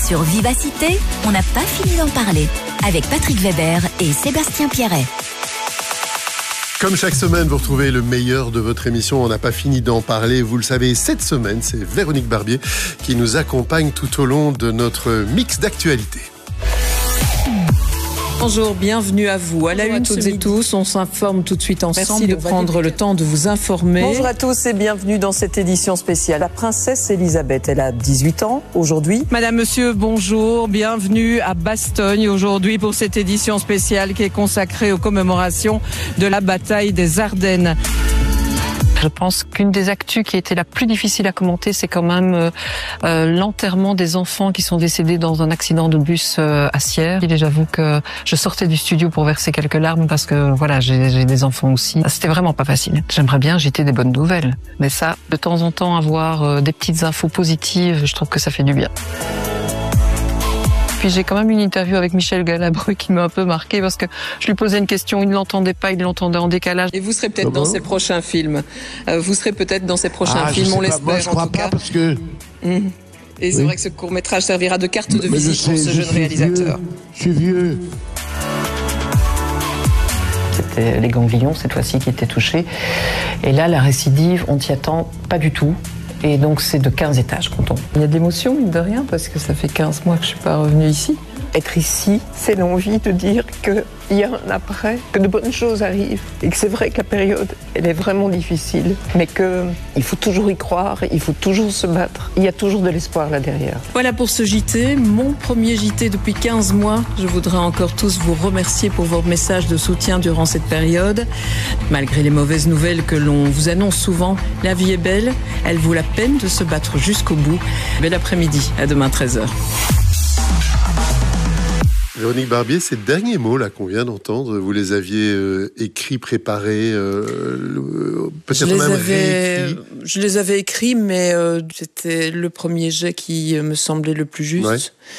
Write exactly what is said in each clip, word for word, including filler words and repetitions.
Sur Vivacité, on n'a pas fini d'en parler. Avec Patrick Weber et Sébastien Pierret. Comme chaque semaine, vous retrouvez le meilleur de votre émission. On n'a pas fini d'en parler. Vous le savez, cette semaine, c'est Véronique Barbier qui nous accompagne tout au long de notre mix d'actualité. Bonjour, bienvenue à vous. À la une, toutes et tous, on s'informe tout de suite ensemble. Merci de prendre le temps de vous informer. Bonjour à tous et bienvenue dans cette édition spéciale. La princesse Elisabeth, elle a dix-huit ans aujourd'hui. Madame, monsieur, bonjour, bienvenue à Bastogne aujourd'hui pour cette édition spéciale qui est consacrée aux commémorations de la bataille des Ardennes. Je pense qu'une des actus qui a été la plus difficile à commenter, c'est quand même euh, euh, l'enterrement des enfants qui sont décédés dans un accident de bus euh, à Sierre. Et j'avoue que je sortais du studio pour verser quelques larmes parce que voilà, j'ai, j'ai des enfants aussi. C'était vraiment pas facile. J'aimerais bien jeter des bonnes nouvelles, mais ça, de temps en temps, avoir euh, des petites infos positives, je trouve que ça fait du bien. Puis j'ai quand même une interview avec Michel Galabru qui m'a un peu marqué parce que je lui posais une question, il ne l'entendait pas, il l'entendait en décalage. Et vous serez peut-être dans ses prochains films. Euh, vous serez peut-être dans ses prochains ah, films, on l'espère moi, je en crois tout pas cas. Parce que... Mmh. Et c'est oui. vrai que ce court-métrage servira de carte de Mais visite sais, pour ce jeune réalisateur. Vieux, je suis vieux. C'était les ganglions cette fois-ci qui étaient touchés. Et là, la récidive, on t'y attend pas du tout. Et donc c'est de quinze étages qu'on tombe. Il y a de l'émotion, mine de rien, parce que ça fait quinze mois que je suis pas revenue ici. Être ici, c'est l'envie de dire qu'il y a un après, que de bonnes choses arrivent. Et que c'est vrai que la période, elle est vraiment difficile. Mais qu'il faut toujours y croire, il faut toujours se battre. Il y a toujours de l'espoir là derrière. Voilà pour ce J T, mon premier J T depuis quinze mois. Je voudrais encore tous vous remercier pour vos messages de soutien durant cette période. Malgré les mauvaises nouvelles que l'on vous annonce souvent, la vie est belle. Elle vaut la peine de se battre jusqu'au bout. Bel après-midi, à demain treize heures. Véronique Barbier, ces derniers mots là qu'on vient d'entendre, vous les aviez euh, écrits, préparés, euh, peut-être je même avais, réécrits. Je les avais écrits, mais euh, c'était le premier jet qui me semblait le plus juste. Ouais.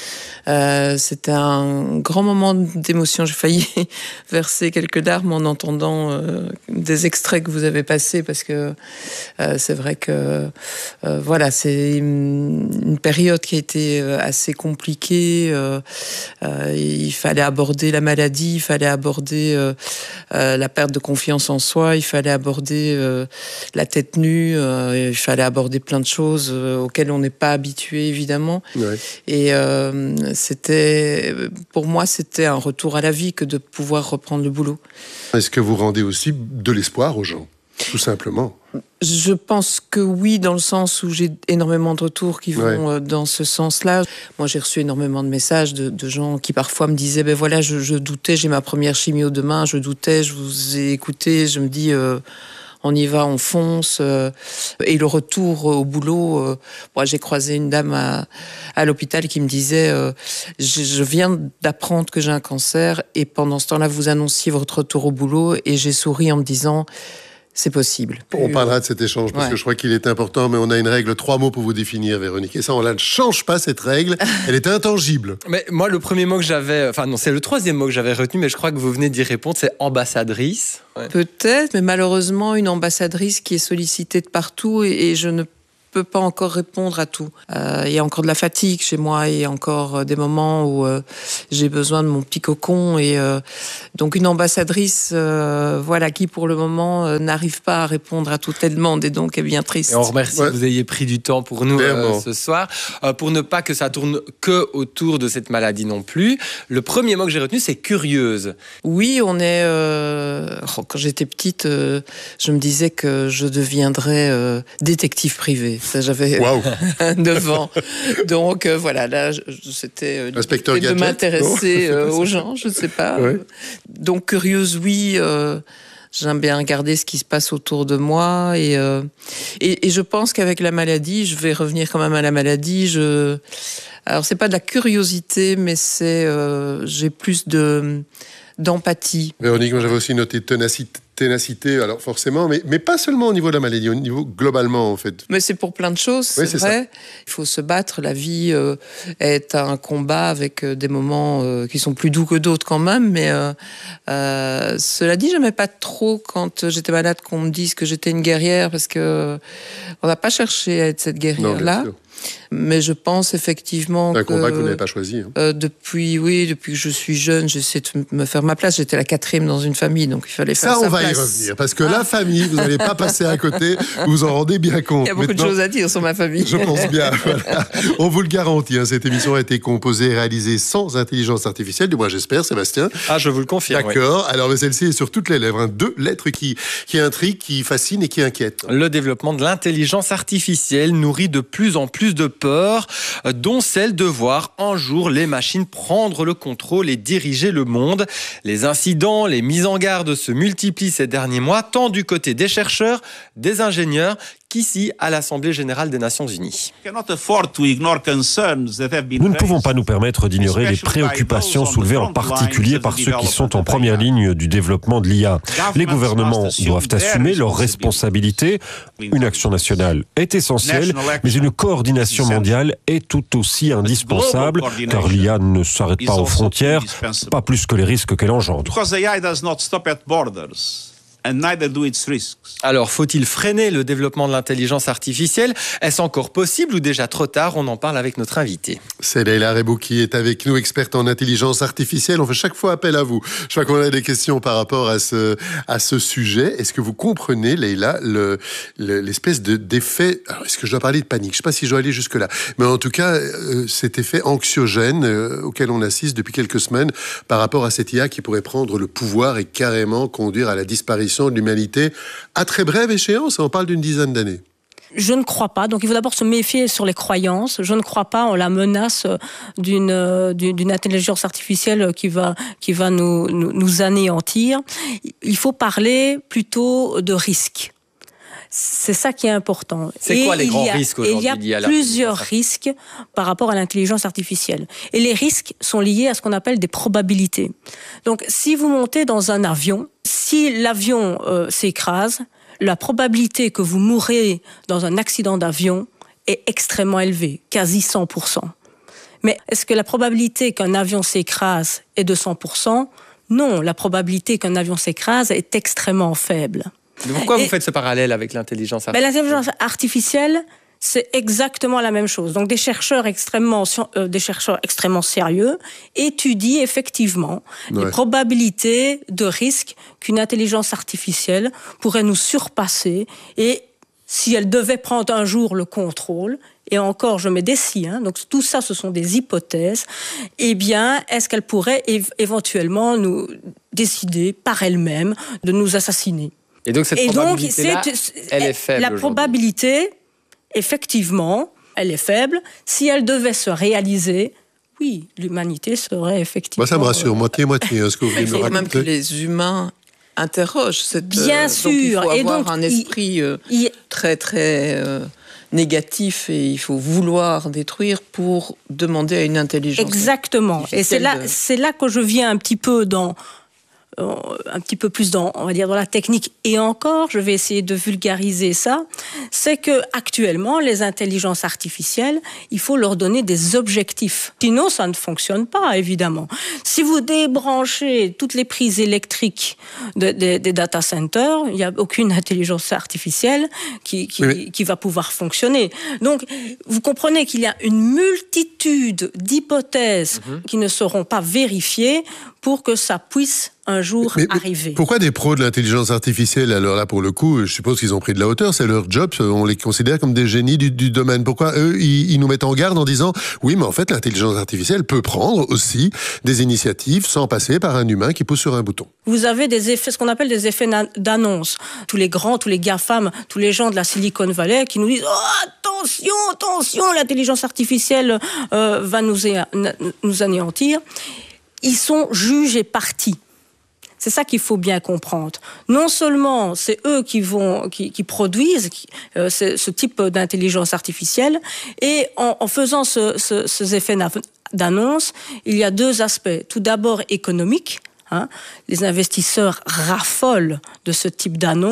Euh, c'était un grand moment d'émotion. J'ai failli verser quelques larmes en entendant euh, des extraits que vous avez passés parce que euh, c'est vrai que euh, voilà, c'est une, une période qui a été assez compliquée. Euh, euh, il fallait aborder la maladie, il fallait aborder euh, euh, la perte de confiance en soi, il fallait aborder euh, la tête nue, euh, il fallait aborder plein de choses euh, auxquelles on n'est pas habitué évidemment. Ouais. Et euh, c'était, pour moi, c'était un retour à la vie que de pouvoir reprendre le boulot. Est-ce que vous rendez aussi de l'espoir aux gens, tout simplement ? Je pense que oui, dans le sens où j'ai énormément de retours qui vont ouais. dans ce sens-là. Moi, j'ai reçu énormément de messages de, de gens qui parfois me disaient, ben voilà, je, je doutais, j'ai ma première chimio demain, je doutais, je vous ai écouté, je me dis... Euh, on y va, on fonce. Euh, et le retour au boulot, euh, moi, j'ai croisé une dame à, à l'hôpital qui me disait euh, je, je viens d'apprendre que j'ai un cancer et pendant ce temps-là, vous annonciez votre retour au boulot et j'ai souri en me disant c'est possible. On parlera de cet échange parce ouais. que je crois qu'il est important, mais on a une règle, trois mots pour vous définir, Véronique. Et ça, on ne change pas cette règle, elle est intangible. Mais moi, le premier mot que j'avais, enfin non, c'est le troisième mot que j'avais retenu, mais je crois que vous venez d'y répondre, c'est ambassadrice. Ouais. Peut-être, mais malheureusement, une ambassadrice qui est sollicitée de partout et, et je ne peux pas encore répondre à tout. Euh, il y a encore de la fatigue chez moi, il y a encore euh, des moments où euh, j'ai besoin de mon petit cocon et euh, donc une ambassadrice, euh, voilà, qui pour le moment euh, n'arrive pas à répondre à toutes les demandes et donc est bien triste. Et on remercie ouais. que vous ayez pris du temps pour nous euh, ce soir, euh, pour ne pas que ça tourne que autour de cette maladie non plus. Le premier mot que j'ai retenu, c'est curieuse. Oui, on est. Euh, quand j'étais petite, euh, je me disais que je deviendrais euh, détective privé. Ça, j'avais wow. neuf ans. Donc, euh, voilà, là, je, c'était euh, de m'intéresser euh, aux gens, je ne sais pas. Ouais. Donc, curieuse, oui. Euh, j'aime bien regarder ce qui se passe autour de moi. Et, euh, et, et je pense qu'avec la maladie, je vais revenir quand même à la maladie. Je... Alors, c'est pas de la curiosité, mais c'est... Euh, j'ai plus de... d'empathie. Véronique, moi j'avais aussi noté ténacité, ténacité alors forcément, mais, mais pas seulement au niveau de la maladie, au niveau globalement en fait. Mais c'est pour plein de choses, c'est, oui, c'est vrai. Ça. Il faut se battre, la vie euh, est un combat avec euh, des moments euh, qui sont plus doux que d'autres quand même, mais euh, euh, cela dit, j'aimais pas trop quand j'étais malade qu'on me dise que j'étais une guerrière, parce que euh, on n'a pas cherché à être cette guerrière-là. Non, Mais je pense effectivement un que... combat que vous n'avez pas choisi. Hein. Euh, depuis, oui, depuis que je suis jeune, j'essaie de me faire ma place. J'étais la quatrième dans une famille, donc il fallait faire ça, sa on va place. y revenir, parce que ah. la famille, vous n'allez pas passer à côté, vous vous en rendez bien compte. Il y a beaucoup Maintenant, de choses à dire sur ma famille. Je pense bien, voilà. On vous le garantit, hein, cette émission a été composée et réalisée sans intelligence artificielle, du moins j'espère, Sébastien. Ah, je vous le confirme. D'accord, oui. Alors mais celle-ci est sur toutes les lèvres, hein. Deux lettres qui, qui intriguent, qui fascinent et qui inquiètent. Le développement de l'intelligence artificielle nourrit de plus en plus de peurs, dont celle de voir un jour les machines prendre le contrôle et diriger le monde. Les incidents, les mises en garde se multiplient ces derniers mois, tant du côté des chercheurs, des ingénieurs, qu'ici à l'Assemblée générale des Nations Unies. Nous ne pouvons pas nous permettre d'ignorer les préoccupations soulevées en particulier par ceux qui sont en première ligne du développement de l'I A. Les gouvernements doivent assumer leurs responsabilités. Une action nationale est essentielle, mais une coordination mondiale est tout aussi indispensable, car l'I A ne s'arrête pas aux frontières, pas plus que les risques qu'elle engendre. Alors, faut-il freiner le développement de l'intelligence artificielle ? Est-ce encore possible ou déjà trop tard ? On en parle avec notre invité. C'est Leïla Rebou qui est avec nous, experte en intelligence artificielle. On fait chaque fois appel à vous. Je crois qu'on a des questions par rapport à ce, à ce sujet. Est-ce que vous comprenez, Leïla, le, le, l'espèce de, d'effet... Alors, est-ce que je dois parler de panique ? Je ne sais pas si je dois aller jusque-là. Mais en tout cas, euh, cet effet anxiogène euh, auquel on assiste depuis quelques semaines par rapport à cette I A qui pourrait prendre le pouvoir et carrément conduire à la disparition de l'humanité à très brève échéance, on parle d'une dizaine d'années. Je ne crois pas. Donc, il faut d'abord se méfier sur les croyances. Je ne crois pas en la menace d'une, d'une intelligence artificielle qui va, qui va nous, nous, nous anéantir. Il faut parler plutôt de risques. C'est ça qui est important. C'est et quoi les grands a, risques aujourd'hui Il y a plusieurs risques par rapport à l'intelligence artificielle. Et les risques sont liés à ce qu'on appelle des probabilités. Donc, si vous montez dans un avion, si l'avion euh, s'écrase, la probabilité que vous mourrez dans un accident d'avion est extrêmement élevée, quasi cent pour cent. Mais est-ce que la probabilité qu'un avion s'écrase est de cent pour cent ? Non, la probabilité qu'un avion s'écrase est extrêmement faible. Mais pourquoi Et, vous faites ce parallèle avec l'intelligence artificielle ? Ben, l'intelligence artificielle, c'est exactement la même chose. Donc des chercheurs extrêmement, euh, des chercheurs extrêmement sérieux étudient effectivement ouais. les probabilités de risque qu'une intelligence artificielle pourrait nous surpasser et si elle devait prendre un jour le contrôle, et encore je mets des si, hein, donc tout ça ce sont des hypothèses, eh bien est-ce qu'elle pourrait év- éventuellement nous décider par elle-même de nous assassiner ? Et donc cette probabilité-là, elle est faible. La probabilité, effectivement, elle est faible. Si elle devait se réaliser, oui, l'humanité serait effectivement... Moi, ça me rassure, moitié-moitié, hein, ce que vous venez de me raconter. Il faut même que les humains interrogent cette... Bien euh, sûr. Donc il faut avoir et donc, un esprit euh, il... très, très euh, négatif et il faut vouloir détruire pour demander à une intelligence. Exactement. Et c'est là, de... c'est là que je viens un petit peu dans... un petit peu plus dans, on va dire, dans la technique, et encore, je vais essayer de vulgariser ça, c'est que actuellement, les intelligences artificielles, il faut leur donner des objectifs. Sinon, ça ne fonctionne pas, évidemment. Si vous débranchez toutes les prises électriques de, de, des data centers, il n'y a aucune intelligence artificielle qui, qui, oui. qui va pouvoir fonctionner. Donc, vous comprenez qu'il y a une multitude d'hypothèses mmh. qui ne seront pas vérifiées pour que ça puisse un jour mais, mais arriver. Pourquoi des pros de l'intelligence artificielle, alors là, pour le coup, je suppose qu'ils ont pris de la hauteur, c'est leur job, on les considère comme des génies du, du domaine. Pourquoi eux, ils, ils nous mettent en garde en disant, oui, mais en fait, l'intelligence artificielle peut prendre aussi des initiatives sans passer par un humain qui pousse sur un bouton. Vous avez des effets, ce qu'on appelle des effets d'annonce. Tous les grands, tous les GAFAM, tous les gens de la Silicon Valley qui nous disent, oh, attention, attention, l'intelligence artificielle euh, va nous, é- nous anéantir. Ils sont juges et parties. C'est ça qu'il faut bien comprendre. Non seulement c'est eux qui vont, qui, qui produisent qui, euh, ce, ce type d'intelligence artificielle, et en, en faisant ce, ce, ces effets d'annonce, il y a deux aspects. Tout d'abord économique. Hein, les investisseurs raffolent de ce type d'annonce.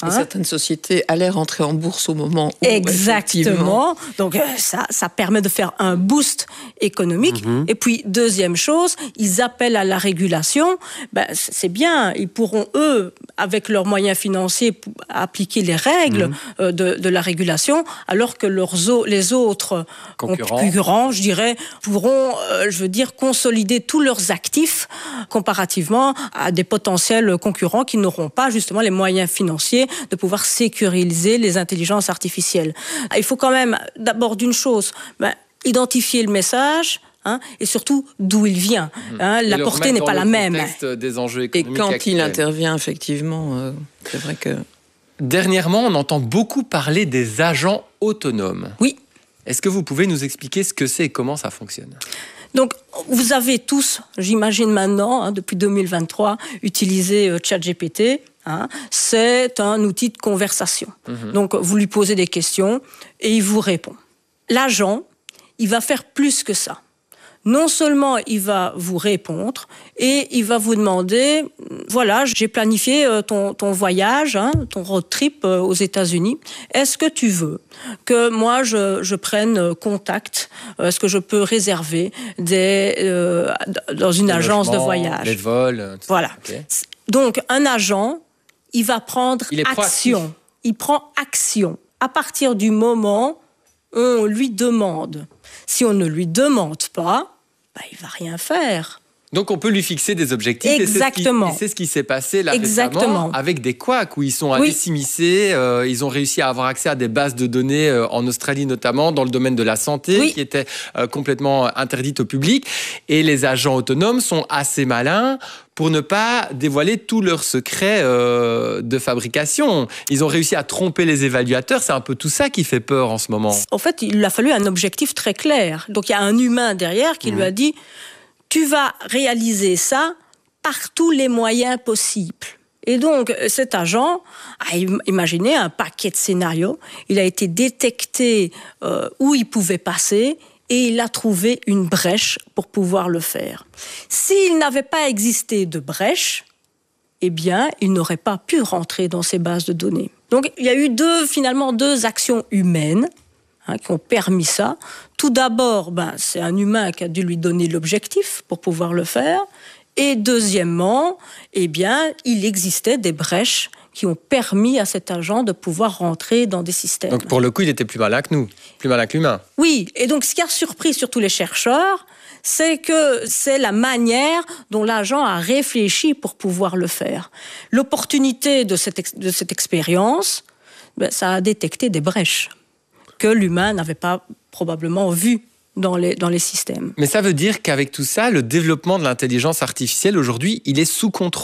Hein? Et certaines sociétés allaient rentrer en bourse au moment où... Exactement. Donc ça, ça permet de faire un boost économique. Mm-hmm. Et puis, deuxième chose, ils appellent à la régulation. Ben, c'est bien, ils pourront, eux, avec leurs moyens financiers, appliquer les règles mm-hmm. de, de la régulation, alors que leurs, les autres concurrents. concurrents, je dirais, pourront, euh, je veux dire, consolider tous leurs actifs comparativement à des potentiels concurrents qui n'auront pas, justement, les moyens financiers de pouvoir sécuriser les intelligences artificielles. Il faut quand même, d'abord d'une chose, ben, identifier le message, hein, et surtout d'où il vient. Hein, la portée n'est pas la même. Des enjeux et quand actuels. Il intervient, effectivement, euh, c'est vrai que... Dernièrement, on entend beaucoup parler des agents autonomes. Oui. Est-ce que vous pouvez nous expliquer ce que c'est et comment ça fonctionne ? Donc, vous avez tous, j'imagine maintenant, hein, depuis deux mille vingt-trois, utilisé euh, ChatGPT. Hein, c'est un outil de conversation. Mmh. Donc, vous lui posez des questions et il vous répond. L'agent, il va faire plus que ça. Non seulement il va vous répondre et il va vous demander, voilà, j'ai planifié ton, ton voyage, hein, ton road trip aux États-Unis. Est-ce que tu veux que moi je, je prenne contact? Est-ce que je peux réserver des, euh, dans une les agence logements, de voyage? Les vols. Voilà. Okay. Donc un agent, il va prendre il action. Il prend action à partir du moment où on lui demande. Si on ne lui demande pas, bah, il ne va rien faire. Donc on peut lui fixer des objectifs. Exactement. Et c'est ce qui, et c'est ce qui s'est passé là Exactement. récemment avec des couacs où ils sont allés oui. s'immiscer. Euh, ils ont réussi à avoir accès à des bases de données euh, en Australie notamment, dans le domaine de la santé, oui. qui étaient euh, complètement interdites au public. Et les agents autonomes sont assez malins pour ne pas dévoiler tous leurs secrets euh, de fabrication. Ils ont réussi à tromper les évaluateurs. C'est un peu tout ça qui fait peur en ce moment. En fait, il a fallu un objectif très clair. Donc il y a un humain derrière qui mmh. lui a dit... Tu vas réaliser ça par tous les moyens possibles. Et donc, cet agent a imaginé un paquet de scénarios. Il a été détecté euh, où il pouvait passer et il a trouvé une brèche pour pouvoir le faire. S'il n'avait pas existé de brèche, eh bien, il n'aurait pas pu rentrer dans ces bases de données. Donc, il y a eu deux, finalement deux actions humaines Hein, qui ont permis ça. Tout d'abord, ben, c'est un humain qui a dû lui donner l'objectif pour pouvoir le faire. Et deuxièmement, eh bien, il existait des brèches qui ont permis à cet agent de pouvoir rentrer dans des systèmes. Donc pour le coup, il était plus malin que nous, plus malin que l'humain. Oui, et donc ce qui a surpris surtout les chercheurs, c'est que c'est la manière dont l'agent a réfléchi pour pouvoir le faire. L'opportunité de cette, ex- de cette expérience, ben, ça a détecté des brèches que l'humain n'avait pas probablement vu dans les, dans les systèmes. Mais ça veut dire qu'avec tout ça, le développement de l'intelligence artificielle, aujourd'hui, il est sous contrôle ?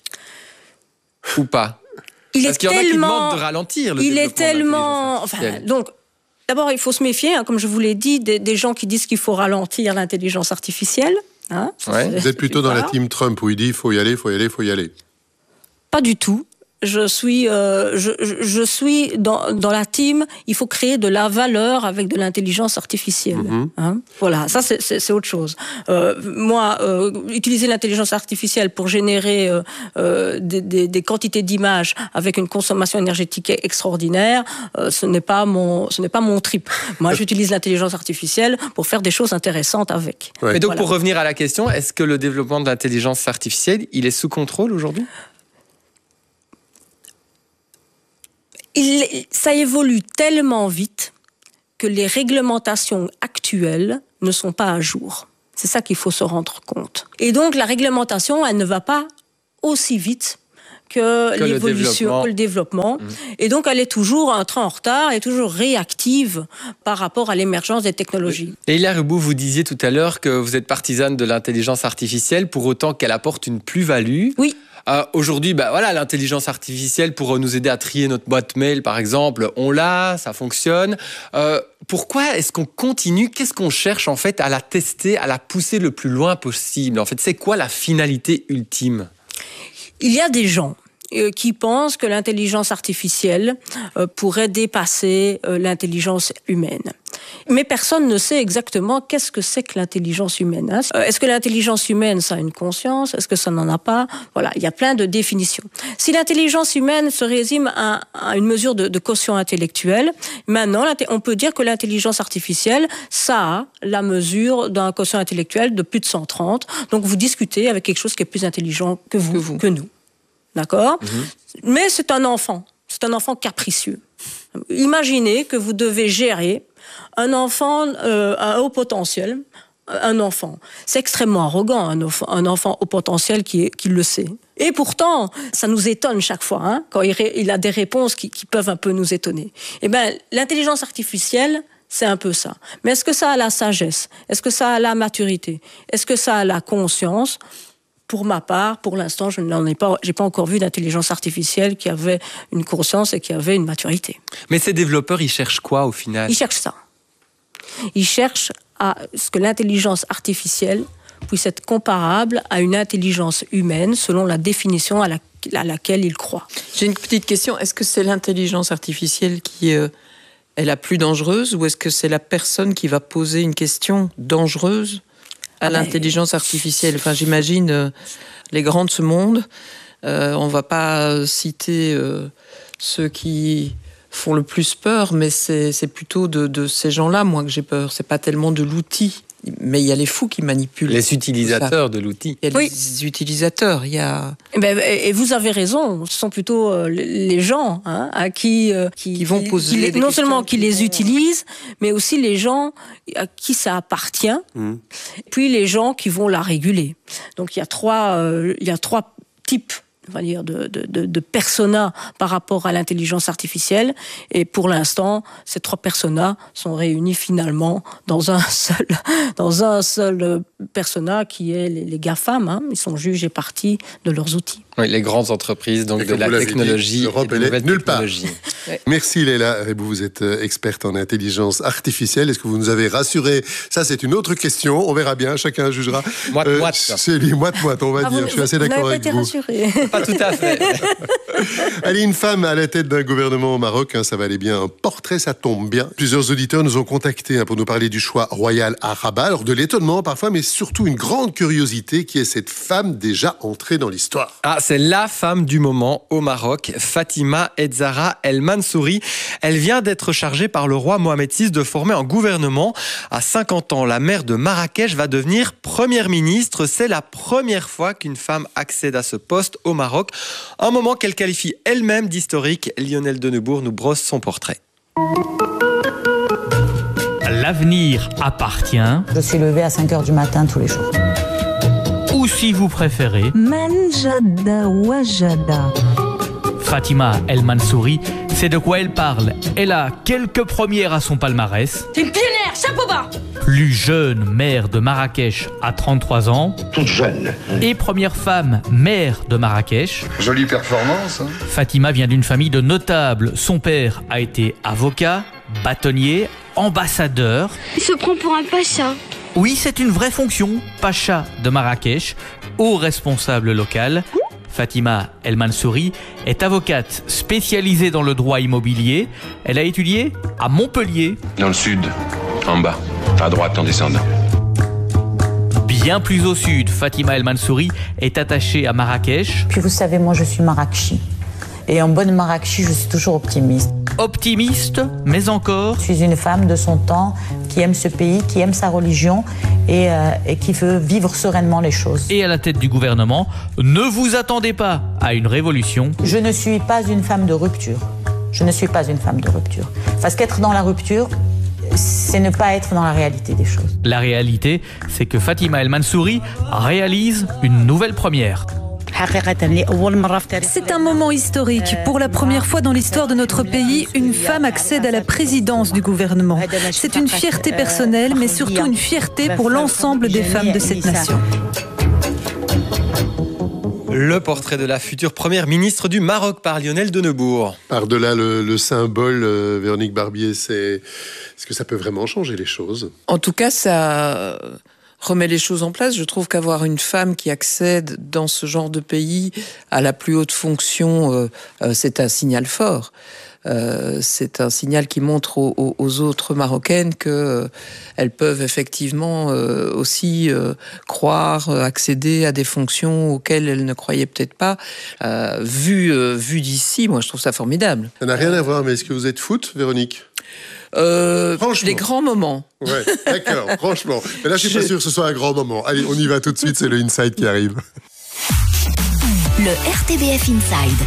Ou pas ? il Parce est qu'il y en tellement, a qui demandent de ralentir le il développement est tellement, de l'intelligence artificielle. Enfin, donc, d'abord, il faut se méfier, hein, comme je vous l'ai dit, des, des gens qui disent qu'il faut ralentir l'intelligence artificielle. Hein, ouais. Vous êtes plutôt dans la team Trump, où il dit « il faut y aller, il faut y aller, il faut y aller ». Pas du tout. Je suis, euh, je, je suis dans, dans la team, il faut créer de la valeur avec de l'intelligence artificielle. Mm-hmm. Hein, voilà, ça c'est, c'est, c'est autre chose. Euh, moi, euh, utiliser l'intelligence artificielle pour générer euh, euh, des, des, des quantités d'images avec une consommation énergétique extraordinaire, euh, ce n'est pas mon, ce n'est pas mon trip. Moi, j'utilise l'intelligence artificielle pour faire des choses intéressantes avec. Ouais. Mais donc, voilà. Pour revenir à la question, est-ce que le développement de l'intelligence artificielle, il est sous contrôle aujourd'hui ? Il, ça évolue tellement vite que les réglementations actuelles ne sont pas à jour. C'est ça qu'il faut se rendre compte. Et donc, la réglementation, elle ne va pas aussi vite que, que l'évolution, que le développement. Mmh. Et donc, elle est toujours un train en retard, elle est toujours réactive par rapport à l'émergence des technologies. Et Leila Reboux, vous disiez tout à l'heure que vous êtes partisane de l'intelligence artificielle pour autant qu'elle apporte une plus-value. Oui. Euh, aujourd'hui, bah voilà, l'intelligence artificielle pour nous aider à trier notre boîte mail, par exemple, on l'a, ça fonctionne. Euh, pourquoi est-ce qu'on continue ? Qu'est-ce qu'on cherche en fait à la tester, à la pousser le plus loin possible ? En fait, c'est quoi la finalité ultime ? Il y a des gens euh, qui pensent que l'intelligence artificielle euh, pourrait dépasser euh, l'intelligence humaine. Mais personne ne sait exactement qu'est-ce que c'est que l'intelligence humaine. Hein. Euh, est-ce que l'intelligence humaine, ça a une conscience? Est-ce que ça n'en a pas? Voilà, il y a plein de définitions. Si l'intelligence humaine se résume à, à une mesure de, de quotient intellectuel, maintenant, on peut dire que l'intelligence artificielle, ça a la mesure d'un quotient intellectuel de plus de cent trente. Donc, vous discutez avec quelque chose qui est plus intelligent que vous, que, vous. que nous. D'accord? Mm-hmm. Mais c'est un enfant. C'est un enfant capricieux. Imaginez que vous devez gérer un enfant euh, à haut potentiel, un enfant. C'est extrêmement arrogant, un enfant, un enfant au potentiel qui, est, qui le sait. Et pourtant, ça nous étonne chaque fois, hein, quand il, ré, il a des réponses qui, qui peuvent un peu nous étonner. Eh bien, l'intelligence artificielle, c'est un peu ça. Mais est-ce que ça a la sagesse? Est-ce que ça a la maturité? Est-ce que ça a la conscience? Pour ma part, pour l'instant, je n'en ai pas, j'ai pas encore vu d'intelligence artificielle qui avait une conscience et qui avait une maturité. Mais ces développeurs, ils cherchent quoi au final? Ils cherchent ça. Ils cherchent à ce que l'intelligence artificielle puisse être comparable à une intelligence humaine selon la définition à, la, à laquelle ils croient. J'ai une petite question. Est-ce que c'est l'intelligence artificielle qui euh, est la plus dangereuse ou est-ce que c'est la personne qui va poser une question dangereuse à l'intelligence artificielle? Enfin, j'imagine euh, les grands de ce monde. Euh, on ne va pas citer euh, ceux qui font le plus peur, mais c'est, c'est plutôt de, de ces gens-là, moi, que j'ai peur. C'est pas tellement de l'outil, mais il y a les fous qui manipulent. Les utilisateurs de l'outil. Il y a oui. les utilisateurs. Il y a. Et, ben, et vous avez raison. Ce sont plutôt euh, les gens hein, à qui, euh, qui, qui vont poser qui les, des non questions seulement qui qui les vont... utilisent, mais aussi les gens à qui ça appartient. Mmh. Puis les gens qui vont la réguler. Donc il y a trois, euh, il y a trois types. On va dire de, de, de, de personas par rapport à l'intelligence artificielle. Et pour l'instant, ces trois personas sont réunis finalement dans un seul, dans un seul persona qui est les, les GAFAM. Hein. Ils sont juges et parties de leurs outils. Oui, les grandes entreprises, donc de la technologie. L'Europe, elle est nulle part. Ouais. Merci Léla Rébou, vous êtes experte en intelligence artificielle. Est-ce que vous nous avez rassuré? Ça, c'est une autre question. On verra bien, chacun jugera. Moite, euh, moite. C'est lui, moite, moite, on va ah, dire. Vous, Je suis assez vous d'accord avec été vous. Rassuré. Pas tout à fait. Allez, une femme à la tête d'un gouvernement au Maroc, hein, ça valait bien un portrait, ça tombe bien. Plusieurs auditeurs nous ont contactés hein, pour nous parler du choix royal à Rabat. Alors de l'étonnement parfois, mais surtout une grande curiosité qui est cette femme déjà entrée dans l'histoire. Ah, c'est la femme du moment au Maroc, Fatima Edzara El Mansouri. Elle vient d'être chargée par le roi Mohamed six de former un gouvernement. À cinquante ans, la maire de Marrakech va devenir première ministre. C'est la première fois qu'une femme accède à ce poste au Maroc. Un moment qu'elle qualifie elle-même d'historique. Lionel Denebourg nous brosse son portrait. L'avenir appartient. Je suis levée à cinq heures du matin tous les jours. Ou si vous préférez, Manjada Wajada. Fatima El Mansouri, c'est de quoi elle parle. Elle a quelques premières à son palmarès. T'es une pionnière, chapeau bas. Plus jeune maire de Marrakech à trente-trois ans. Toute jeune. Et première femme maire de Marrakech. Jolie performance. Hein. Fatima vient d'une famille de notables. Son père a été avocat, bâtonnier, ambassadeur. Il se prend pour un pacha. Oui, c'est une vraie fonction, pacha de Marrakech, haut responsable local. Fatima El Mansouri est avocate spécialisée dans le droit immobilier. Elle a étudié à Montpellier. Dans le sud, en bas, à droite en descendant. Bien plus au sud, Fatima El Mansouri est attachée à Marrakech. Puis vous savez, moi je suis Marrakchi. Et en bonne Marrakchi, je suis toujours optimiste. Optimiste, mais encore. Je suis une femme de son temps qui aime ce pays, qui aime sa religion et, euh, et qui veut vivre sereinement les choses. Et à la tête du gouvernement, ne vous attendez pas à une révolution. Je ne suis pas une femme de rupture. Je ne suis pas une femme de rupture. Parce qu'être dans la rupture, c'est ne pas être dans la réalité des choses. La réalité, c'est que Fatima El Mansouri réalise une nouvelle première. C'est un moment historique. Pour la première fois dans l'histoire de notre pays, une femme accède à la présidence du gouvernement. C'est une fierté personnelle, mais surtout une fierté pour l'ensemble des femmes de cette nation. Le portrait de la future première ministre du Maroc par Lionel Denebourg. Par-delà le, le symbole, euh, Véronique Barbier, c'est... est-ce que ça peut vraiment changer les choses? En tout cas, ça remet les choses en place. Je trouve qu'avoir une femme qui accède dans ce genre de pays à la plus haute fonction, euh, euh, c'est un signal fort. Euh, c'est un signal qui montre aux, aux autres Marocaines que euh, elles peuvent effectivement euh, aussi euh, croire, euh, accéder à des fonctions auxquelles elles ne croyaient peut-être pas. Euh, vu, euh, vu d'ici, moi je trouve ça formidable. Ça n'a rien à voir, mais est-ce que vous êtes foot, Véronique ? Euh, les grands moments. Ouais, d'accord, franchement. Mais là, je suis pas sûr que ce soit un grand moment. Allez, on y va tout de suite, c'est le Inside qui arrive. Le R T B F Inside.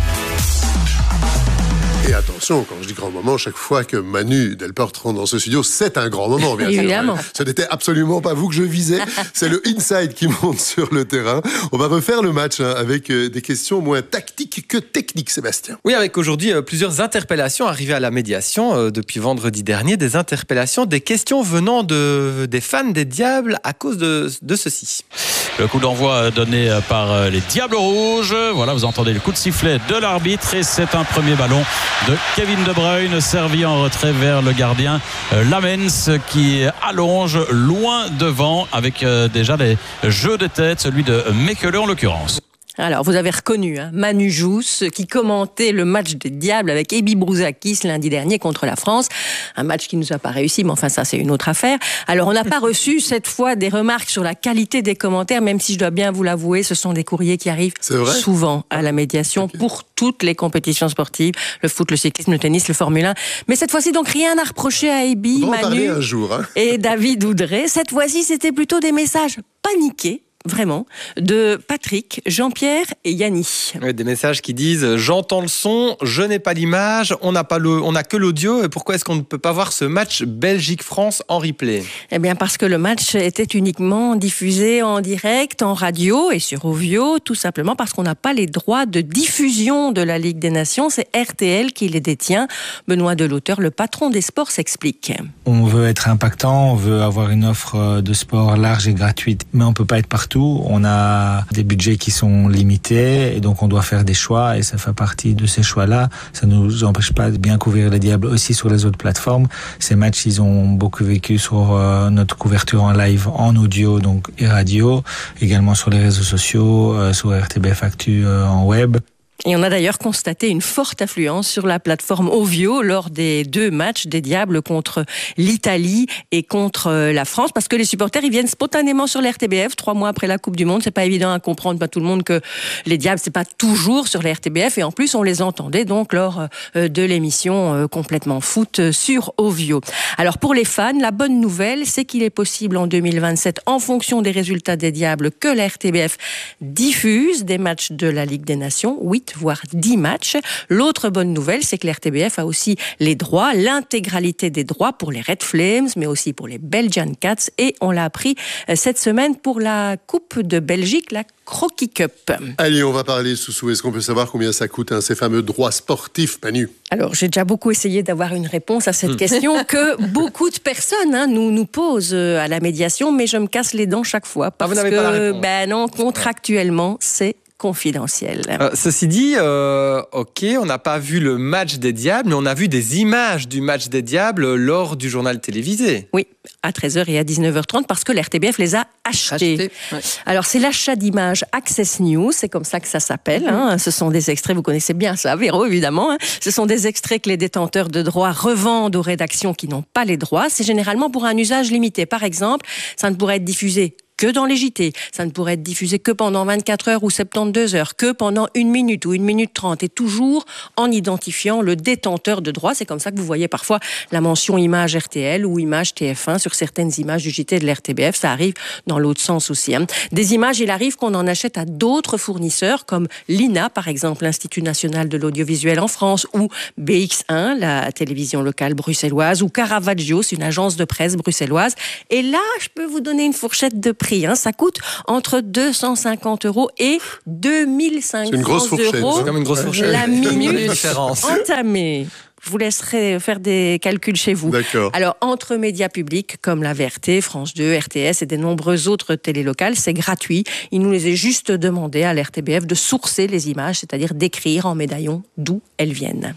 Et attention, quand je dis grand moment, chaque fois que Manu Delporte rentre dans ce studio, c'est un grand moment, bien sûr. Évidemment. Ce n'était absolument pas vous que je visais. C'est le Inside qui monte sur le terrain. On va refaire le match hein, avec euh, des questions moins tactiques que techniques, Sébastien. Oui, avec aujourd'hui euh, plusieurs interpellations arrivées à la médiation euh, depuis vendredi dernier. Des interpellations, des questions venant de, des fans des Diables à cause de, de ceci. Le coup d'envoi donné par les Diables Rouges. Voilà, vous entendez le coup de sifflet de l'arbitre et c'est un premier ballon de Kevin De Bruyne servi en retrait vers le gardien Lamens qui allonge loin devant avec déjà des jeux de tête, celui de Mekele en l'occurrence. Alors, vous avez reconnu hein, Manu Jousse qui commentait le match des Diables avec Ebi Brouzakis lundi dernier contre la France. Un match qui ne nous a pas réussi, mais enfin ça c'est une autre affaire. Alors, on n'a pas reçu cette fois des remarques sur la qualité des commentaires, même si je dois bien vous l'avouer, ce sont des courriers qui arrivent souvent à la médiation okay. pour toutes les compétitions sportives, le foot, le cyclisme, le tennis, le Formule un. Mais cette fois-ci, donc rien à reprocher à Ebi, Manu un jour, hein. et David Oudré. Cette fois-ci, c'était plutôt des messages paniqués. Vraiment, de Patrick, Jean-Pierre et Yanni. Oui, des messages qui disent « J'entends le son, je n'ai pas l'image, on n'a pas le, on n'a que l'audio. Et pourquoi est-ce qu'on ne peut pas voir ce match Belgique-France en replay ?» Eh bien, parce que le match était uniquement diffusé en direct, en radio et sur Ovio, tout simplement parce qu'on n'a pas les droits de diffusion de la Ligue des Nations. C'est R T L qui les détient. Benoît Delauteur, le patron des sports, s'explique. On veut être impactant, on veut avoir une offre de sport large et gratuite, mais on ne peut pas être partout. On a des budgets qui sont limités et donc on doit faire des choix et ça fait partie de ces choix-là. Ça ne nous empêche pas de bien couvrir les Diables aussi sur les autres plateformes. Ces matchs, ils ont beaucoup vécu sur euh, notre couverture en live, en audio donc et radio, également sur les réseaux sociaux, euh, sur R T B F Actu euh, en web. Et on a d'ailleurs constaté une forte affluence sur la plateforme Ovio lors des deux matchs des Diables contre l'Italie et contre la France, parce que les supporters ils viennent spontanément sur la R T B F trois mois après la Coupe du Monde. C'est pas évident à comprendre, pas tout le monde que les Diables c'est pas toujours sur la R T B F et en plus on les entendait donc lors de l'émission complètement foot sur Ovio. Alors pour les fans, la bonne nouvelle c'est qu'il est possible en deux mille vingt-sept, en fonction des résultats des Diables, que la R T B F diffuse des matchs de la Ligue des Nations, huit voire dix matchs. L'autre bonne nouvelle, c'est que la R T B F a aussi les droits, l'intégralité des droits pour les Red Flames, mais aussi pour les Belgian Cats. Et on l'a appris cette semaine pour la Coupe de Belgique, la Croquis Cup. Allez, on va parler, Soussou. Est-ce qu'on peut savoir combien ça coûte, hein, ces fameux droits sportifs, Manu ? Alors, j'ai déjà beaucoup essayé d'avoir une réponse à cette question que beaucoup de personnes hein, nous, nous posent à la médiation, mais je me casse les dents chaque fois. Parce ah, vous n'avez que, pas la réponse. Ben non, contractuellement, c'est confidentiel. Euh, ceci dit, euh, ok, on n'a pas vu le match des Diables, mais on a vu des images du match des Diables lors du journal télévisé. Oui, à treize heures et à dix-neuf heures trente, parce que la R T B F les a achetées. Acheté, ouais. Alors, c'est l'achat d'images Access News, c'est comme ça que ça s'appelle. Hein. Ce sont des extraits, vous connaissez bien ça, Véro, évidemment. Hein. Ce sont des extraits que les détenteurs de droits revendent aux rédactions qui n'ont pas les droits. C'est généralement pour un usage limité. Par exemple, ça ne pourrait être diffusé que dans les J T. Ça ne pourrait être diffusé que pendant vingt-quatre heures ou soixante-douze heures, que pendant une minute ou une minute trente, et toujours en identifiant le détenteur de droit. C'est comme ça que vous voyez parfois la mention image R T L ou image T F un sur certaines images du J T de l'R T B F. Ça arrive dans l'autre sens aussi. Hein. Des images, il arrive qu'on en achète à d'autres fournisseurs, comme l'I N A, par exemple, l'Institut National de l'Audiovisuel en France, ou B X un, la télévision locale bruxelloise, ou Caravaggio, c'est une agence de presse bruxelloise. Et là, je peux vous donner une fourchette de prix. Hein. Ça coûte entre deux cent cinquante euros et deux mille cinq cents c'est une grosse fourchette, euros c'est comme une grosse fourchette. La minute entamée. Je vous laisserai faire des calculs chez vous. D'accord. Alors, entre médias publics comme la V R T, France deux, R T S et de nombreuses autres télés locales, c'est gratuit. Il nous est juste demandé à l'R T B F de sourcer les images, c'est-à-dire d'écrire en médaillon d'où elles viennent.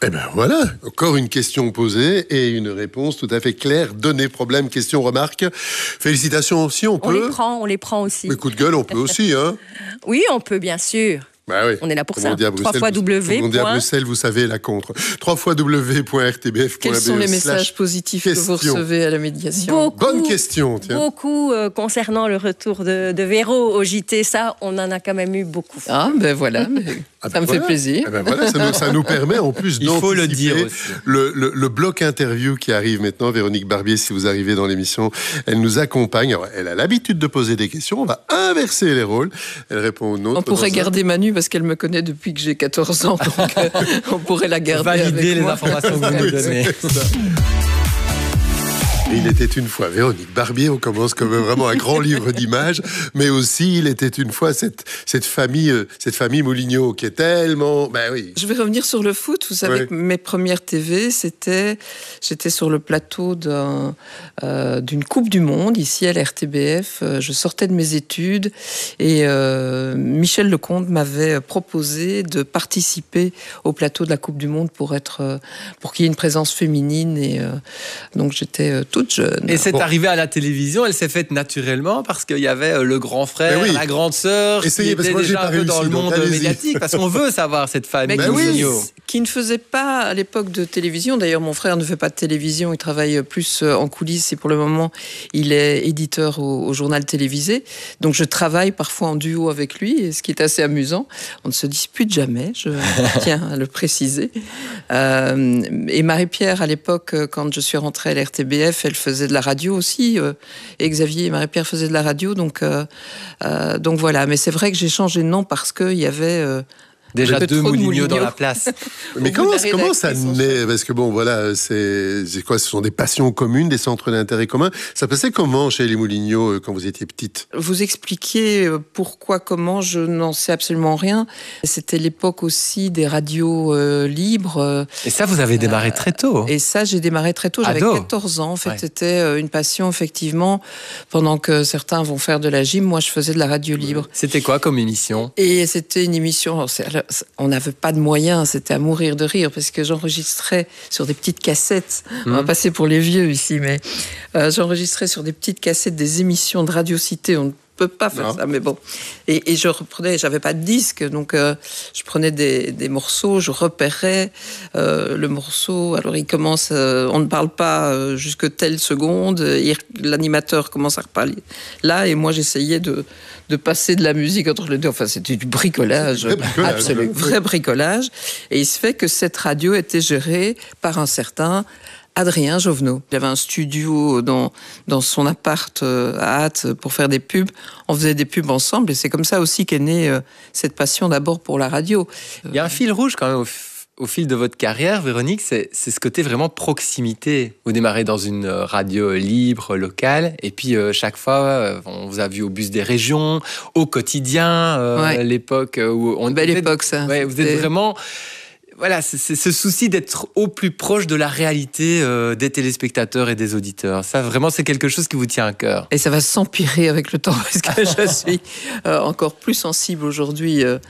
Eh ben voilà, encore une question posée et une réponse tout à fait claire. Donnez, problème, question, remarque. Félicitations aussi, on peut. On les prend, on les prend aussi. Mais coup de gueule, on peut aussi, hein. Oui, on peut, bien sûr. Bah oui. On est là pour Comme ça. on dit à Bruxelles, trois fois W. Comme on dit à Bruxelles, vous savez la contre. trois fois W point R T B F point B E. Quels sont les messages positifs que vous recevez à la médiation? Beaucoup, Bonne question, tiens. Beaucoup euh, concernant le retour de, de Véro au J T. Ça, on en a quand même eu beaucoup. Ah, ben voilà. Mais... Ah ça ben me voilà. fait plaisir. Ah ben voilà, ça, nous, ça nous permet en plus Il faut le dire d'anticiper aussi. le, le, le bloc interview qui arrive maintenant. Véronique Barbier, si vous arrivez dans l'émission, elle nous accompagne. Alors, elle a l'habitude de poser des questions. On va inverser les rôles. Elle répond aux nôtres. On pourrait garder Manu parce qu'elle me connaît depuis que j'ai quatorze ans. Donc euh, on pourrait la garder. Valider avec les moi. informations que vous nous donnez. Il était une fois Véronique Barbier, on commence comme vraiment un grand livre d'images, mais aussi il était une fois cette, cette famille cette famille Moulignot qui est tellement... Ben oui. Je vais revenir sur le foot. Vous savez Oui. que mes premières T V, c'était... J'étais sur le plateau d'un, euh, d'une Coupe du Monde, ici à l'R T B F. Je sortais de mes études et euh, Michel Lecomte m'avait proposé de participer au plateau de la Coupe du Monde pour, être, pour qu'il y ait une présence féminine. Et euh, donc j'étais euh, toute jeune. Et c'est Bon. arrivé à la télévision, elle s'est faite naturellement parce qu'il y avait le grand frère, Ben oui. la grande sœur, Essayez, qui parce était que moi, j'ai déjà pas un peu réussi, dans le donc monde allez-y. médiatique, parce qu'on veut savoir cette famille. Mais Ben oui. Moulignot. qui ne faisait pas à l'époque de télévision. D'ailleurs, mon frère ne fait pas de télévision, il travaille plus en coulisses et pour le moment, il est éditeur au, au journal télévisé. Donc, je travaille parfois en duo avec lui, et ce qui est assez amusant. On ne se dispute jamais, je tiens à le préciser. Euh, et Marie-Pierre, à l'époque, quand je suis rentrée à l'R T B F, elle faisait de la radio aussi. Euh, et Xavier et Marie-Pierre faisaient de la radio. Donc, euh, euh, donc voilà. Mais c'est vrai que j'ai changé de nom parce qu'il y avait... Euh, Déjà peu deux trop de Moulignot dans Moulignot. la place. Mais Au bout comment, de la comment ça rédaction, naît? Parce que bon, voilà, c'est, c'est quoi? Ce sont des passions communes, des centres d'intérêt communs. Ça passait comment chez les Moulignot euh, quand vous étiez petite? Vous expliquer pourquoi, comment, je n'en sais absolument rien. C'était l'époque aussi des radios euh, libres. Et ça, vous avez démarré très tôt. Et ça, j'ai démarré très tôt. J'avais Ado. quatorze ans. En fait, Ouais. c'était une passion, effectivement. Pendant que certains vont faire de la gym, moi, je faisais de la radio libre. C'était quoi comme émission? Et c'était une émission, alors, c'est- alors, on n'avait pas de moyens, c'était à mourir de rire, parce que j'enregistrais sur des petites cassettes, on va Mmh. passer pour les vieux ici, mais euh, j'enregistrais sur des petites cassettes des émissions de Radio Cité, on ne peut pas faire Non. ça, mais bon. Et, et je reprenais, j'avais pas de disque, donc euh, je prenais des, des morceaux, je repérais euh, le morceau, alors il commence, euh, on ne parle pas euh, jusque telle seconde, il- l'animateur commence à reparler là, et moi j'essayais de, de passer de la musique entre les deux, enfin c'était du bricolage, Vrai bricolage, absolu, ouais. vrai bricolage, et il se fait que cette radio était gérée par un certain Adrien Jovenot. Il avait un studio dans, dans son appart euh, à Hâte pour faire des pubs. On faisait des pubs ensemble et c'est comme ça aussi qu'est née euh, cette passion d'abord pour la radio. Il y a un fil rouge quand même au, f- au fil de votre carrière, Véronique, c'est, c'est ce côté vraiment proximité. Vous démarrez dans une euh, radio libre, locale, et puis euh, chaque fois, euh, on vous a vu au bus des régions, au quotidien, euh, Ouais. l'époque où on... Belle vous êtes- époque, ça. Ouais, vous C'était- êtes vraiment... Voilà, c'est, c'est ce souci d'être au plus proche de la réalité euh, des téléspectateurs et des auditeurs. Ça, vraiment, c'est quelque chose qui vous tient à cœur. Et ça va s'empirer avec le temps parce que je suis euh, encore plus sensible aujourd'hui, euh,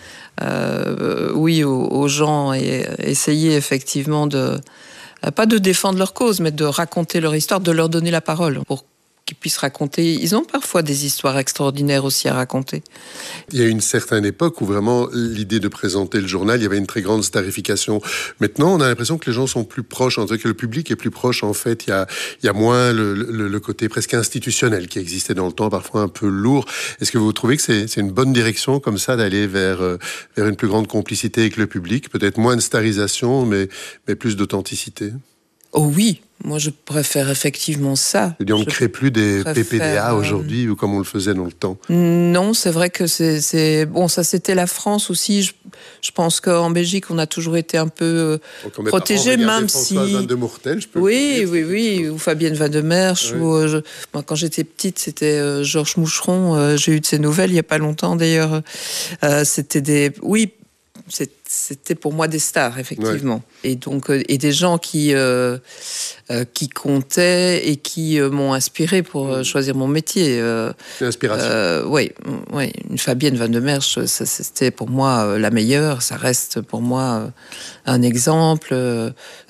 euh, oui, aux, aux gens et essayer effectivement de, euh, pas de défendre leur cause, mais de raconter leur histoire, de leur donner la parole pour qu'ils puissent raconter. Ils ont parfois des histoires extraordinaires aussi à raconter. Il y a une certaine époque où vraiment l'idée de présenter le journal, il y avait une très grande starification. Maintenant, on a l'impression que les gens sont plus proches, en tout cas que le public est plus proche. En fait, il y a, il y a moins le, le, le côté presque institutionnel qui existait dans le temps, parfois un peu lourd. Est-ce que vous trouvez que c'est, c'est une bonne direction comme ça d'aller vers, euh, vers une plus grande complicité avec le public, peut-être moins de starisation, mais, mais plus d'authenticité? Oh oui, moi je préfère effectivement ça. Je veux dire, on ne Je crée plus des préfère, P P D A euh, aujourd'hui ou comme on le faisait dans le temps. Non, c'est vrai que c'est, c'est... Bon, ça c'était la France aussi. Je, je pense qu'en Belgique, on a toujours été un peu euh, Donc, quand mes protégés, parents regardaient même Françoise si... Van de Mourtel, je peux le Oui, dire. oui, oui, ou Fabienne Van de Merch. Oui. Ou, euh, je- Moi, quand j'étais petite, c'était euh, Georges Moucheron. Euh, j'ai eu de ses nouvelles il n'y a pas longtemps, d'ailleurs. Euh, c'était des... Oui, c'est- c'était pour moi des stars, effectivement. Ouais. Et donc, euh, et des gens qui, euh, euh, qui comptaient et qui euh, m'ont inspiré pour euh, choisir mon métier. Euh, L'inspiration. Euh, oui, oui, une Fabienne Van de Merch, ça, c'était pour moi euh, la meilleure. Ça reste pour moi euh, un exemple. Euh,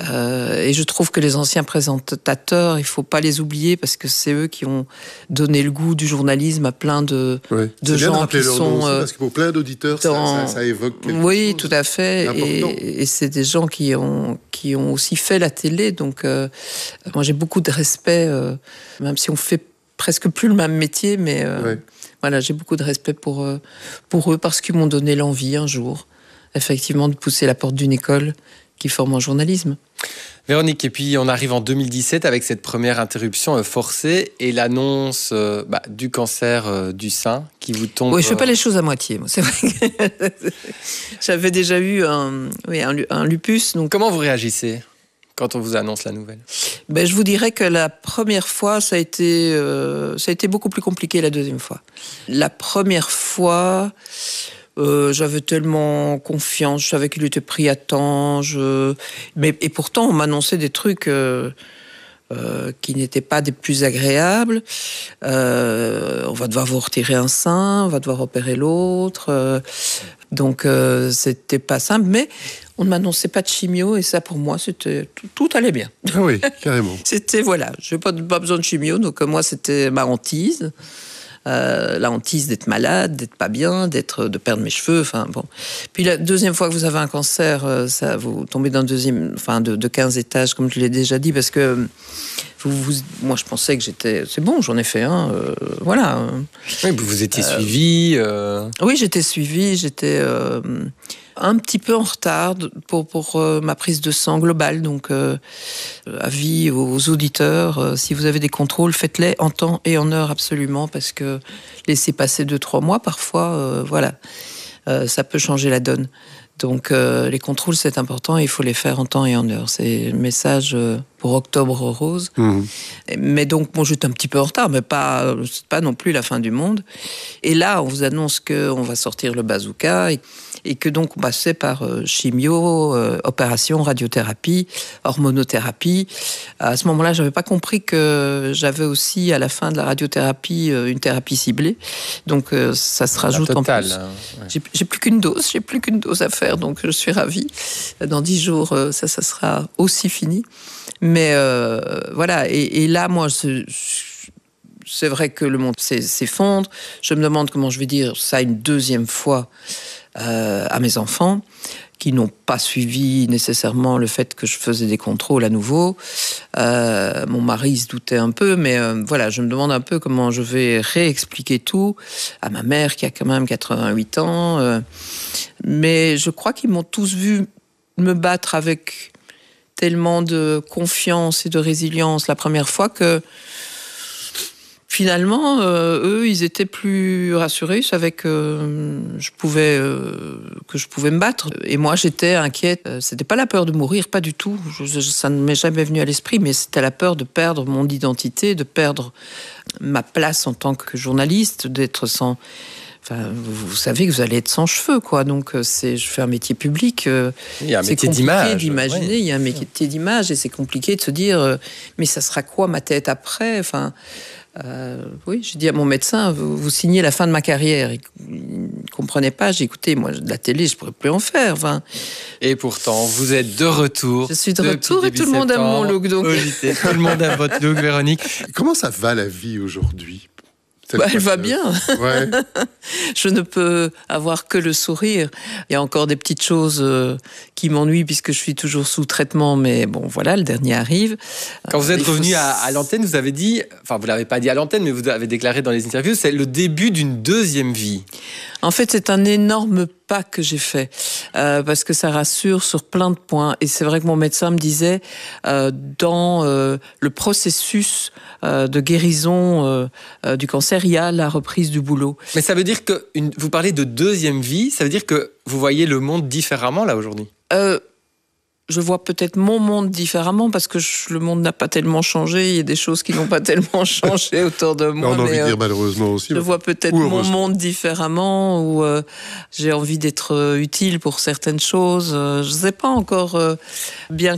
et je trouve que les anciens présentateurs, il ne faut pas les oublier parce que c'est eux qui ont donné le goût du journalisme à plein de, ouais. de gens qui sont... Aussi, parce que pour plein d'auditeurs, dans... ça, ça, ça évoque quelque oui, chose. Tout à fait. Et, et c'est des gens qui ont, qui ont aussi fait la télé. Donc, euh, moi, j'ai beaucoup de respect, euh, même si on fait presque plus le même métier, mais euh, ouais. voilà, j'ai beaucoup de respect pour, euh, pour eux parce qu'ils m'ont donné l'envie un jour, effectivement, de pousser la porte d'une école qui forme en journalisme. Véronique, et puis on arrive en deux mille dix-sept avec cette première interruption euh, forcée et l'annonce euh, bah, du cancer euh, du sein qui vous tombe... Oui, je ne fais pas les choses à moitié, moi. C'est vrai que j'avais déjà eu un, oui, un, un lupus. Donc... Comment vous réagissez quand on vous annonce la nouvelle? Ben, je vous dirais que la première fois, ça a été, euh, ça a été beaucoup plus compliqué la deuxième fois. La première fois... Euh, j'avais tellement confiance, je savais qu'il était pris à temps, je... mais et pourtant on m'annonçait des trucs euh, euh, qui n'étaient pas des plus agréables. Euh, on va devoir vous retirer un sein, on va devoir opérer l'autre, euh, donc euh, c'était pas simple. Mais on ne m'annonçait pas de chimio et ça pour moi c'était tout, tout allait bien. Ah oui, carrément. C'était voilà, j'ai pas, pas besoin de chimio, donc moi c'était ma hantise. Euh, la hantise d'être malade, d'être pas bien, d'être, de perdre mes cheveux, enfin bon. Puis la deuxième fois que vous avez un cancer, euh, ça, vous tombez d'un deuxième, enfin de, de quinze étages, comme je l'ai déjà dit, parce que vous, vous, moi je pensais que j'étais, c'est bon, j'en ai fait un, euh, voilà. Oui, vous étiez euh, suivi. Euh... Oui, j'étais suivi, j'étais euh, un petit peu en retard pour, pour euh, ma prise de sang globale. Donc, euh, avis aux auditeurs, euh, si vous avez des contrôles, faites-les en temps et en heure absolument, parce que laisser passer deux, trois mois, parfois, euh, voilà, euh, ça peut changer la donne. Donc, euh, les contrôles, c'est important, il faut les faire en temps et en heure. C'est le message euh, pour Octobre Rose. Mmh. Mais donc, bon, j'étais un petit peu en retard, mais pas, c'est pas non plus la fin du monde. Et là, on vous annonce qu'on va sortir le bazooka et, et que donc on passait par euh, chimio, euh, opération, radiothérapie, hormonothérapie. À ce moment-là, j'avais pas compris que j'avais aussi, à la fin de la radiothérapie, euh, une thérapie ciblée. Donc, euh, ça se rajoute la totale, en plus. Hein, ouais. j'ai, j'ai plus qu'une dose, j'ai plus qu'une dose à faire, donc je suis ravie. Dans dix jours, ça, ça sera aussi fini. Mais euh, voilà, et, et là, moi, c'est, c'est vrai que le monde s'effondre. Je me demande comment je vais dire ça une deuxième fois euh, à mes enfants, qui n'ont pas suivi nécessairement le fait que je faisais des contrôles à nouveau. Euh, mon mari se doutait un peu, mais euh, voilà, je me demande un peu comment je vais réexpliquer tout à ma mère qui a quand même quatre-vingt-huit ans. Euh, mais je crois qu'ils m'ont tous vu me battre avec tellement de confiance et de résilience la première fois que finalement, euh, eux, ils étaient plus rassurés. Ils savaient que, euh, je pouvais, euh, que je pouvais me battre. Et moi, j'étais inquiète. C'était pas la peur de mourir, pas du tout. Je, je, ça ne m'est jamais venu à l'esprit, mais c'était la peur de perdre mon identité, de perdre ma place en tant que journaliste, d'être sans... Enfin, vous savez que vous allez être sans cheveux, quoi. Donc, c'est, je fais un métier public. Euh, il y a un c'est métier compliqué d'image. d'imaginer. Ouais. Il y a un métier d'image et c'est compliqué de se dire, euh, mais ça sera quoi ma tête après? Enfin, euh, oui, j'ai dit à mon médecin, vous, vous signez la fin de ma carrière. Il ne comprenait pas. J'ai écouté, moi, de la télé, je ne pourrais plus en faire. Enfin, et pourtant, vous êtes de retour. Je suis de retour et tout le monde aime mon look. Donc. Tout le monde aime votre look, Véronique. Comment ça va la vie aujourd'hui? Bah, elle va bien. Ouais. Je ne peux avoir que le sourire. Il y a encore des petites choses euh, qui m'ennuient puisque je suis toujours sous traitement, mais bon, voilà, le dernier arrive. Quand vous êtes euh, revenu faut... à, à l'antenne, vous avez dit, enfin, vous l'avez pas dit à l'antenne, mais vous avez déclaré dans les interviews, c'est le début d'une deuxième vie. En fait, c'est un énorme pas que j'ai fait euh, parce que ça rassure sur plein de points. Et c'est vrai que mon médecin me disait euh, dans euh, le processus euh, de guérison euh, euh, du cancer, il y a la reprise du boulot. Mais ça veut dire que une, vous parlez de deuxième vie, ça veut dire que vous voyez le monde différemment là aujourd'hui. Euh, je vois peut-être mon monde différemment parce que je, le monde n'a pas tellement changé. Il y a des choses qui n'ont pas tellement changé autour de moi. On a envie mais, de dire euh, malheureusement aussi. Je vois peut-être mon monde différemment ou euh, j'ai envie d'être euh, utile pour certaines choses. Euh, je ne sais pas encore euh, bien